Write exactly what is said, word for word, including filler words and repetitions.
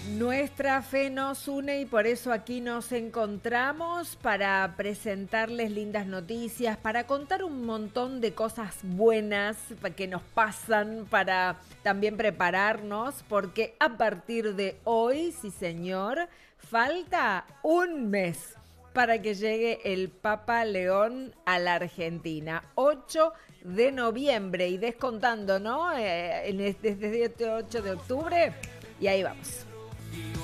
Nuestra fe nos une y por eso aquí nos encontramos para presentarles lindas noticias, para contar un montón de cosas buenas que nos pasan, para también prepararnos, porque a partir de hoy, sí señor, falta un mes para que llegue el Papa León a la Argentina. ocho de noviembre y descontando, ¿no? Eh, desde este ocho de octubre y ahí vamos.